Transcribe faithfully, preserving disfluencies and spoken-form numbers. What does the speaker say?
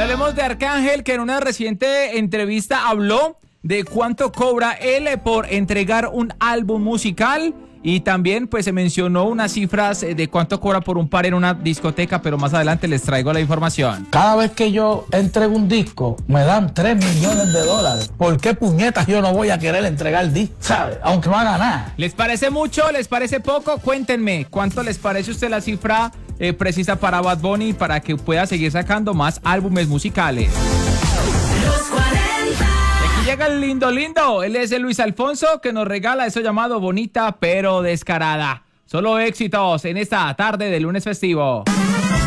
hablemos de Arcángel, que en una reciente entrevista habló de cuánto cobra él por entregar un álbum musical. Y también pues se mencionó unas cifras de cuánto cobra por un par en una discoteca, pero más adelante les traigo la información. Cada vez que yo entrego un disco, me dan tres millones de dólares. ¿Por qué puñetas yo no voy a querer entregar el disco? ¿Sabe? Aunque me haga nada. ¿Les parece mucho? ¿Les parece poco? Cuéntenme, ¿cuánto les parece a usted la cifra eh, precisa para Bad Bunny para que pueda seguir sacando más álbumes musicales? Los cuarenta. Llega el lindo lindo, él es el Luis Alfonso que nos regala eso llamado Bonita pero Descarada. Solo éxitos en esta tarde de lunes festivo.